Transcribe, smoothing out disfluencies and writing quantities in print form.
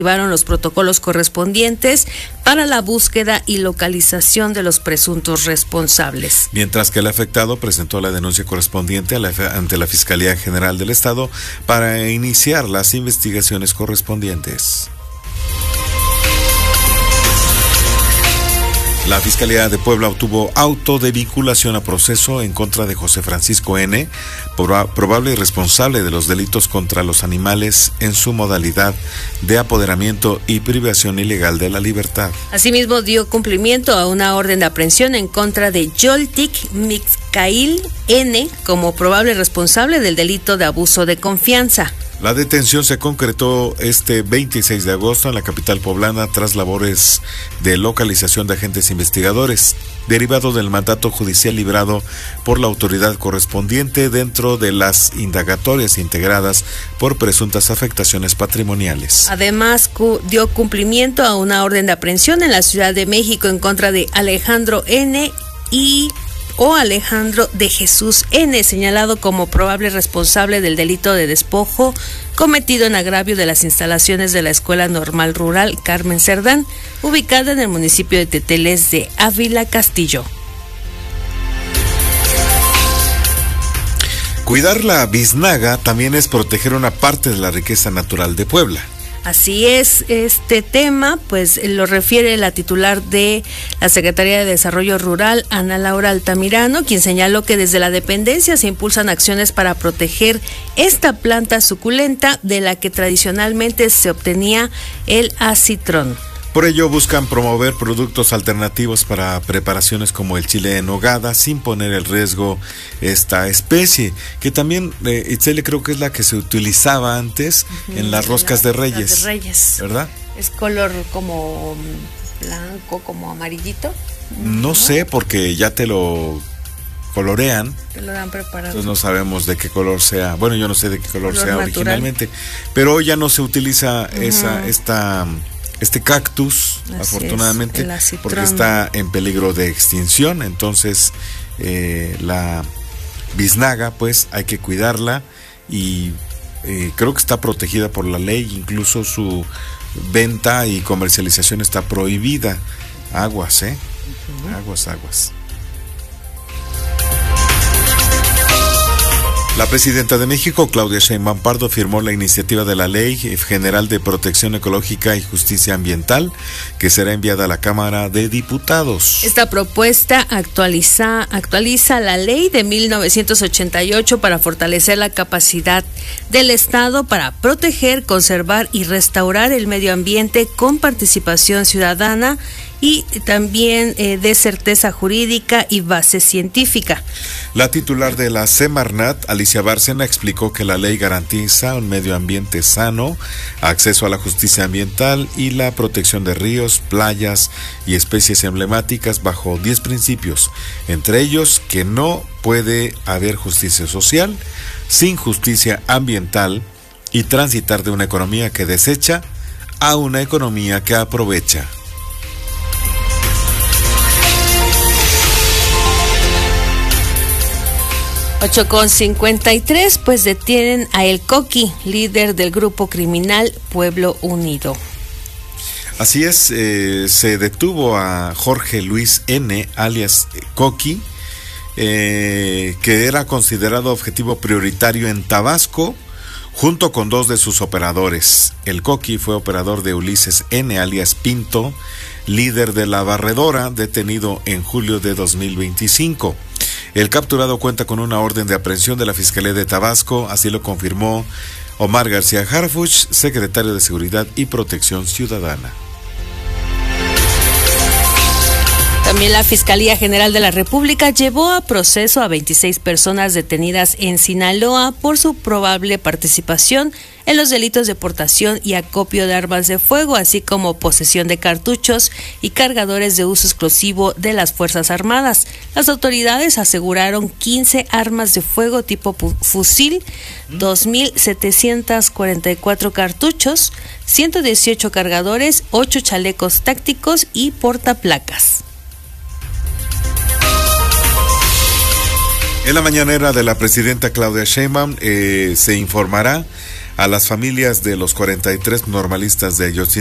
activaron los protocolos correspondientes para la búsqueda y localización de los presuntos responsables. Mientras que el afectado presentó la denuncia correspondiente ante la Fiscalía General del Estado para iniciar las investigaciones correspondientes. La Fiscalía de Puebla obtuvo auto de vinculación a proceso en contra de José Francisco N., probable responsable de los delitos contra los animales en su modalidad de apoderamiento y privación ilegal de la libertad. Asimismo, dio cumplimiento a una orden de aprehensión en contra de Yoltik Mixcail N. como probable responsable del delito de abuso de confianza. La detención se concretó este 26 de agosto en la capital poblana tras labores de localización de agentes investigadores, derivado del mandato judicial librado por la autoridad correspondiente dentro de las indagatorias integradas por presuntas afectaciones patrimoniales. Además, dio cumplimiento a una orden de aprehensión en la Ciudad de México en contra de Alejandro N. o Alejandro de Jesús N., señalado como probable responsable del delito de despojo cometido en agravio de las instalaciones de la Escuela Normal Rural Carmen Cerdán, ubicada en el municipio de Teteles de Ávila Castillo. Cuidar la biznaga también es proteger una parte de la riqueza natural de Puebla. Así es, este tema pues lo refiere la titular de la Secretaría de Desarrollo Rural, Ana Laura Altamirano, quien señaló que desde la dependencia se impulsan acciones para proteger esta planta suculenta de la que tradicionalmente se obtenía el acitrón. Por ello buscan promover productos alternativos para preparaciones como el chile en nogada sin poner en riesgo esta especie, que también, Itzel, creo que es la que se utilizaba antes en las roscas de Reyes. ¿Verdad? Es color como blanco, como amarillito. No sé, porque ya te lo colorean. Te lo dan preparado. Entonces no sabemos de qué color sea. Bueno, yo no sé de qué color sea natural originalmente, pero ya no se utiliza este cactus, así afortunadamente, porque está en peligro de extinción. Entonces la biznaga pues hay que cuidarla y creo que está protegida por la ley, incluso su venta y comercialización está prohibida. Aguas, aguas. La presidenta de México, Claudia Sheinbaum Pardo, firmó la iniciativa de la Ley General de Protección Ecológica y Justicia Ambiental, que será enviada a la Cámara de Diputados. Esta propuesta actualiza la ley de 1988 para fortalecer la capacidad del Estado para proteger, conservar y restaurar el medio ambiente con participación ciudadana y también de certeza jurídica y base científica. La titular de la Semarnat, Alicia Bárcena, explicó que la ley garantiza un medio ambiente sano, acceso a la justicia ambiental y la protección de ríos, playas y especies emblemáticas bajo 10 principios, entre ellos que no puede haber justicia social sin justicia ambiental y transitar de una economía que desecha a una economía que aprovecha. 8:53, pues detienen a El Coqui, líder del grupo criminal Pueblo Unido. Así es, se detuvo a Jorge Luis N., alias Coqui, que era considerado objetivo prioritario en Tabasco, junto con 2 de sus operadores. El Coqui fue operador de Ulises N., alias Pinto, líder de La Barredora, detenido en julio de 2025. El capturado cuenta con una orden de aprehensión de la Fiscalía de Tabasco, así lo confirmó Omar García Harfuch, secretario de Seguridad y Protección Ciudadana. También la Fiscalía General de la República llevó a proceso a 26 personas detenidas en Sinaloa por su probable participación en los delitos de portación y acopio de armas de fuego, así como posesión de cartuchos y cargadores de uso exclusivo de las Fuerzas Armadas. Las autoridades aseguraron 15 armas de fuego tipo fusil, 2,744 cartuchos, 118 cargadores, 8 chalecos tácticos y portaplacas. En la mañanera de la presidenta Claudia Sheinbaum se informará a las familias de los 43 normalistas de Ayotzinapa